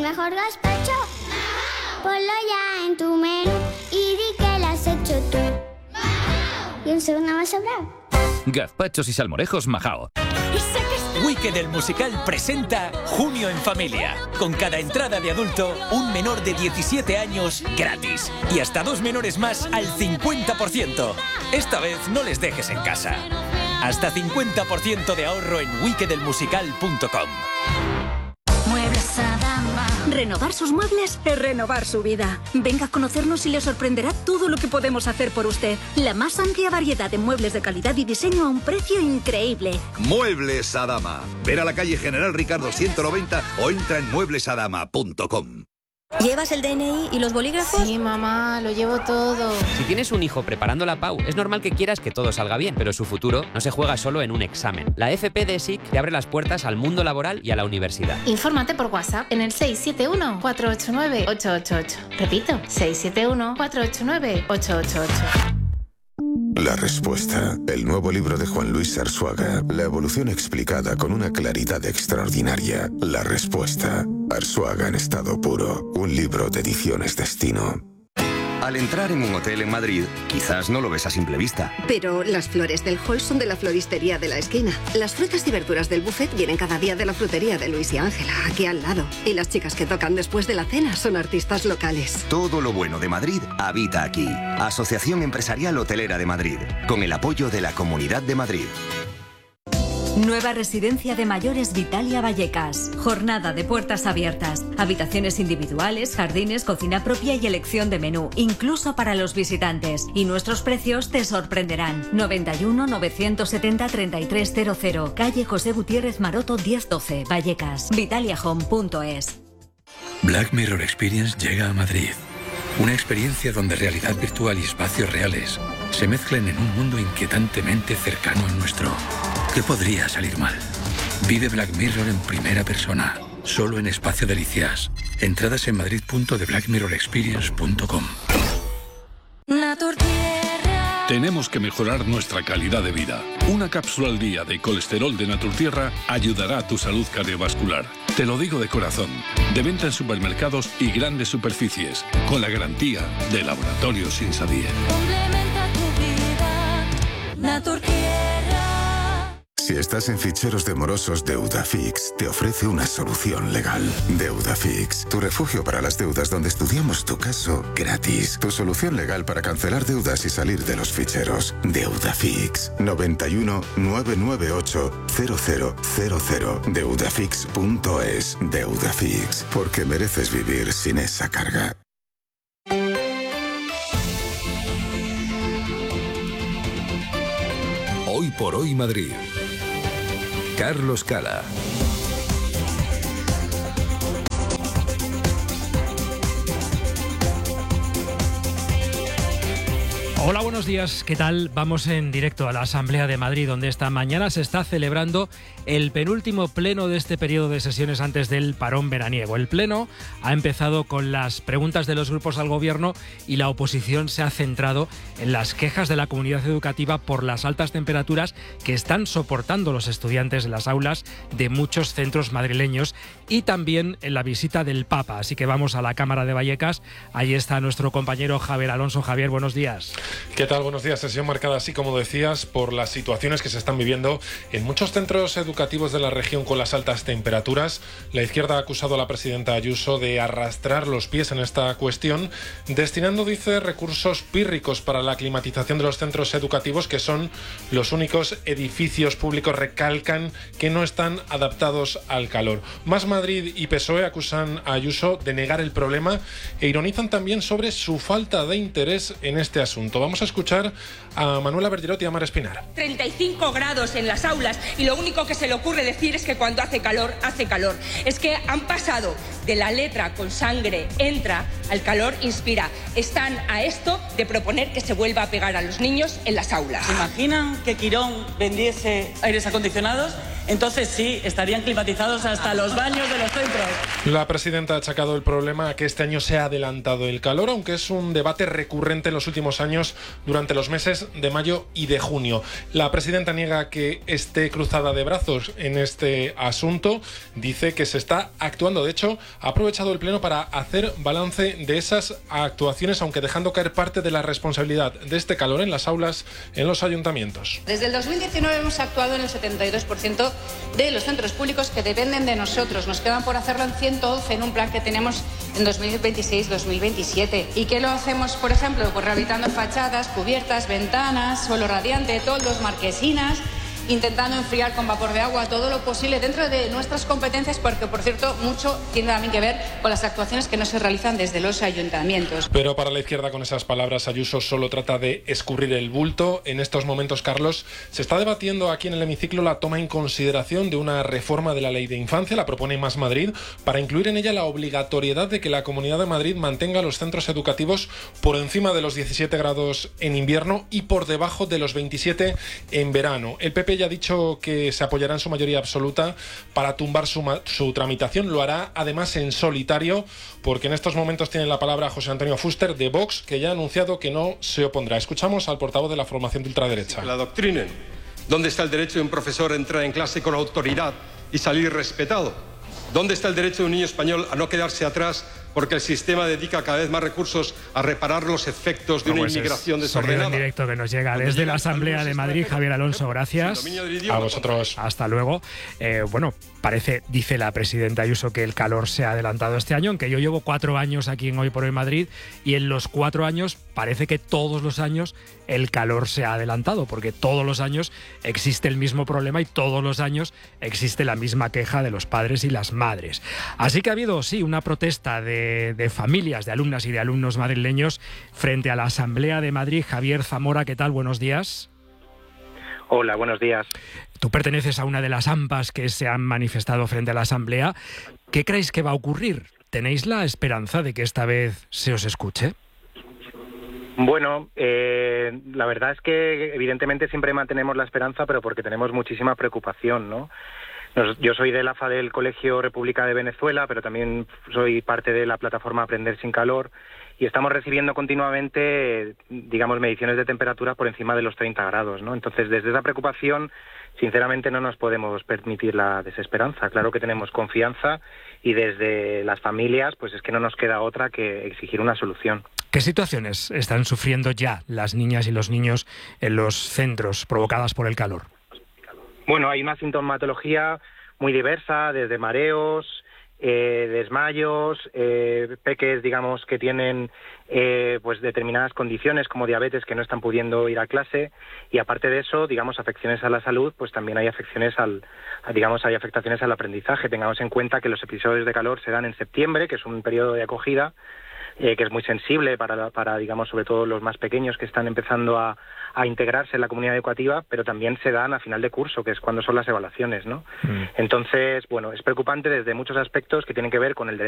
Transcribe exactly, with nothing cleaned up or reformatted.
mejor gazpacho, ponlo ya en tu menú y di que lo has hecho tú. Y un segundo más sobrado. Gazpachos y salmorejos Majao. Wicked el musical presenta Junio en Familia. Con cada entrada de adulto, un menor de diecisiete años gratis. Y hasta dos menores más al cincuenta por ciento. Esta vez no les dejes en casa. Hasta cincuenta por ciento de ahorro en wicked el musical punto com. Muebles Adama. Renovar sus muebles es renovar su vida. Venga a conocernos y le sorprenderá todo lo que podemos hacer por usted. La más amplia variedad de muebles de calidad y diseño a un precio increíble. Muebles Adama. Ver a la calle General Ricardo ciento noventa o entra en muebles adama punto com. ¿Llevas el D N I y los bolígrafos? Sí, mamá, lo llevo todo. Si tienes un hijo preparando la P A U, es normal que quieras que todo salga bien, pero su futuro no se juega solo en un examen. La F P de S I C te abre las puertas al mundo laboral y a la universidad. Infórmate por WhatsApp en el seis siete uno, cuatro ocho nueve, ocho ocho ocho. Repito, seis siete uno, cuatro ocho nueve, ocho ocho ocho. La respuesta, el nuevo libro de Juan Luis Arzuaga, la evolución explicada con una claridad extraordinaria. La respuesta, Arzuaga en estado puro, un libro de Ediciones Destino. Al entrar en un hotel en Madrid, quizás no lo ves a simple vista. Pero las flores del hall son de la floristería de la esquina. Las frutas y verduras del buffet vienen cada día de la frutería de Luis y Ángela, aquí al lado. Y las chicas que tocan después de la cena son artistas locales. Todo lo bueno de Madrid habita aquí. Asociación Empresarial Hotelera de Madrid, con el apoyo de la Comunidad de Madrid. Nueva residencia de mayores Vitalia Vallecas. Jornada de puertas abiertas. Habitaciones individuales, jardines, cocina propia y elección de menú, incluso para los visitantes. Y nuestros precios te sorprenderán. noventa y uno, novecientos setenta, treinta y tres cero cero. Calle José Gutiérrez Maroto diez doce, Vallecas. Vitalia Home punto es. Black Mirror Experience llega a Madrid. Una experiencia donde realidad virtual y espacios reales se mezclan en un mundo inquietantemente cercano al nuestro. ¿Qué podría salir mal? Vive Black Mirror en primera persona, solo en Espacio Delicias. Entradas en madrid punto de black mirror experience punto com. Tenemos que mejorar nuestra calidad de vida. Una cápsula al día de colesterol de Naturtierra ayudará a tu salud cardiovascular. Te lo digo de corazón. De venta en supermercados y grandes superficies, con la garantía de Laboratorios Insadie. Complementa tu vida, Naturtierra. Si estás en ficheros de morosos, Deudafix te ofrece una solución legal. Deudafix, tu refugio para las deudas donde estudiamos tu caso gratis. Tu solución legal para cancelar deudas y salir de los ficheros. Deudafix, noventa y uno, novecientos noventa y ocho, cero cero cero cero. Deudafix punto es. Deudafix, porque mereces vivir sin esa carga. Hoy por hoy Madrid. Carlos Cala. Hola, buenos días. ¿Qué tal? Vamos en directo a la Asamblea de Madrid, donde esta mañana se está celebrando el penúltimo pleno de este periodo de sesiones antes del parón veraniego. El pleno ha empezado con las preguntas de los grupos al gobierno y la oposición se ha centrado en las quejas de la comunidad educativa por las altas temperaturas que están soportando los estudiantes en las aulas de muchos centros madrileños y también en la visita del Papa. Así que vamos a la Cámara de Vallecas. Ahí está nuestro compañero Javier Alonso. Javier, buenos días. ¿Qué tal? Buenos días. Sesión marcada, así como decías, por las situaciones que se están viviendo en muchos centros educativos de la región con las altas temperaturas. La izquierda ha acusado a la presidenta Ayuso de arrastrar los pies en esta cuestión, destinando, dice, recursos pírricos para la climatización de los centros educativos, que son los únicos edificios públicos, recalcan, que no están adaptados al calor. Más Madrid y P S O E acusan a Ayuso de negar el problema e ironizan también sobre su falta de interés en este asunto. Vamos a escuchar a Manuela Bergerot y a Mar Espinar. treinta y cinco grados en las aulas y lo único que se le ocurre decir es que cuando hace calor, hace calor. Es que han pasado de la letra con sangre entra al calor inspira. Están a esto de proponer que se vuelva a pegar a los niños en las aulas. ¿Se imaginan que Quirón vendiese aires acondicionados? Entonces sí, estarían climatizados hasta los baños de los centros. La presidenta ha achacado el problema a que este año se ha adelantado el calor, aunque es un debate recurrente en los últimos años durante los meses de mayo y de junio. La presidenta niega que esté cruzada de brazos en este asunto, dice que se está actuando. De hecho, ha aprovechado el pleno para hacer balance de esas actuaciones, aunque dejando caer parte de la responsabilidad de este calor en las aulas en los ayuntamientos. Desde el dos mil diecinueve hemos actuado en el setenta y dos por ciento de los centros públicos que dependen de nosotros. Nos quedan por hacerlo en ciento doce en un plan que tenemos en dos mil veintiséis dos mil veintisiete. ¿Y qué lo hacemos, por ejemplo? Pues rehabilitando fachadas, cubiertas, ventanas, suelo radiante, toldos, marquesinas, intentando enfriar con vapor de agua todo lo posible dentro de nuestras competencias, porque, por cierto, mucho tiene también que ver con las actuaciones que no se realizan desde los ayuntamientos. Pero para la izquierda, con esas palabras, Ayuso solo trata de escurrir el bulto. En estos momentos, Carlos, se está debatiendo aquí en el hemiciclo la toma en consideración de una reforma de la Ley de Infancia, la propone Más Madrid, para incluir en ella la obligatoriedad de que la Comunidad de Madrid mantenga los centros educativos por encima de los diecisiete grados en invierno y por debajo de los veintisiete en verano. El P P ya ha dicho que se apoyará en su mayoría absoluta para tumbar su, su tramitación. Lo hará además en solitario, porque en estos momentos tiene la palabra José Antonio Fuster de Vox, que ya ha anunciado que no se opondrá. Escuchamos al portavoz de la formación de ultraderecha. Que la adoctrinen. ¿Dónde está el derecho de un profesor a entrar en clase con autoridad y salir respetado? ¿Dónde está el derecho de un niño español a no quedarse atrás porque el sistema dedica cada vez más recursos a reparar los efectos de no, una pues inmigración es desordenada? En directo que nos llega desde la Asamblea de Madrid. Javier Alonso, gracias. A vosotros. Hasta luego. Eh, bueno, parece, dice la presidenta Ayuso, que el calor se ha adelantado este año, aunque yo llevo cuatro años aquí en Hoy por Hoy Madrid, y en los cuatro años parece que todos los años el calor se ha adelantado, porque todos los años existe el mismo problema y todos los años existe la misma queja de los padres y las madres. Así que ha habido, sí, una protesta de De, de familias, de alumnas y de alumnos madrileños frente a la Asamblea de Madrid. Javier Zamora, ¿qué tal? Buenos días. Hola, buenos días. Tú perteneces a una de las AMPAs que se han manifestado frente a la Asamblea. ¿Qué creéis que va a ocurrir? ¿Tenéis la esperanza de que esta vez se os escuche? Bueno, eh, la verdad es que evidentemente siempre mantenemos la esperanza, pero porque tenemos muchísima preocupación, ¿no? Yo soy del A F A del Colegio República de Venezuela, pero también soy parte de la plataforma Aprender sin Calor, y estamos recibiendo continuamente, digamos, mediciones de temperatura por encima de los treinta grados, ¿no? Entonces, desde esa preocupación, sinceramente no nos podemos permitir la desesperanza. Claro que tenemos confianza, y desde las familias, pues es que no nos queda otra que exigir una solución. ¿Qué situaciones están sufriendo ya las niñas y los niños en los centros provocadas por el calor? Bueno, hay una sintomatología muy diversa, desde mareos, eh, desmayos, eh, peques, digamos, que tienen eh, pues determinadas condiciones como diabetes que no están pudiendo ir a clase, y aparte de eso, digamos, afecciones a la salud, pues también hay afecciones al, digamos, hay afectaciones al aprendizaje. Tengamos en cuenta que los episodios de calor se dan en septiembre, que es un periodo de acogida, Eh, que es muy sensible para, para, digamos, sobre todo los más pequeños que están empezando a, a integrarse en la comunidad educativa, pero también se dan a final de curso, que es cuando son las evaluaciones, ¿no? Mm. Entonces, bueno, es preocupante desde muchos aspectos que tienen que ver con el derecho